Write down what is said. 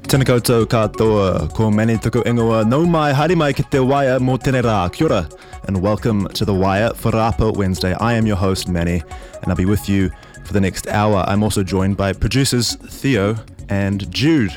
Tēnā koutou katoa, ko Manny tuku ingoa, nau mai, haere mai ki te Wire mō tēnei rā, kia ora, and welcome to The Wire for Rapa Wednesday. I am your host, Manny, and I'll be with you for the next hour. I'm also joined by producers Theo and Jude.